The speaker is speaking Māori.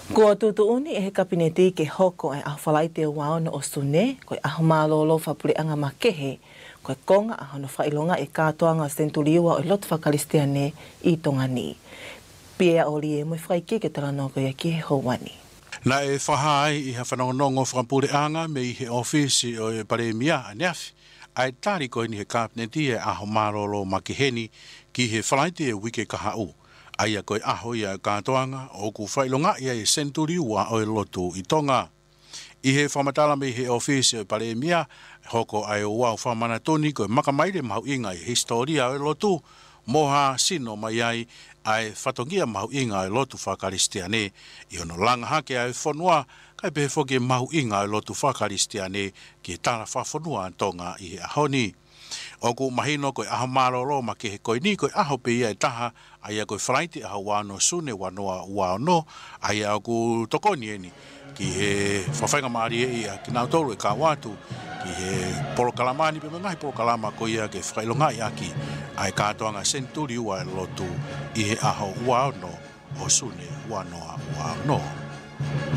Ko tutuuni he kapineti ke hoko e awhalai te wao no osune, ko aho mālolo whapureanga makehe, ko konga aho no whailonga e kātoanga sentuliwa o lotu whakaristiane I tonga ni. Pia oli e mui whaiki ke taranoko ia ki he houani. Na e whahai I ha whanongonongo whapureanga me I he ofisi o e paremia a neafi, ai tari ko ni he kapineti e aho mālolo makeheni ki he whalaite e wike kahau. Aia koe aho ia kātoanga o ku whailonga ia e senturiua o e lotu I tonga. I he whamatala me he ofisi o paremia, hoko ai o wau whamana toni koe makamaire mahu inga I historia o e lotu, moha sino mai ai whatongia mahu inga o e lotu whakaristiane, I ono langa hake ai whanua, kai pehe whoke mahu inga o e lotu whakaristiane ki tala whafonua tonga I he ahoni. O ku mahino koe aho maroro ma ke he koe ni koe aho pe ia e taha aia koe whalaiti aho wano sune wanoa wano aia o ku tokoni eni ki he whawhainga maari e ia ki nautoro e ka watu ki he porokalamani pe mengahi porokalama ko ia ke whailonga I aki ai kātoanga senturi ua e lotu I he aho wano o sune wanoa wano.